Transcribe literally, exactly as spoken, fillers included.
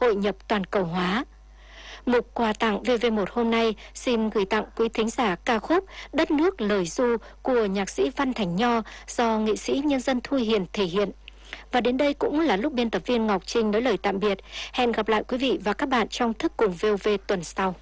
hội nhập toàn cầu hóa. Mục quà tặng vê vê một hôm nay xin gửi tặng quý thính giả ca khúc Đất nước lời ru của nhạc sĩ Văn Thành Nho do nghệ sĩ nhân dân Thu Hiền thể hiện. Và đến đây cũng là lúc biên tập viên Ngọc Trinh nói lời tạm biệt. Hẹn gặp lại quý vị và các bạn trong Thức Cùng vê o vê tuần sau.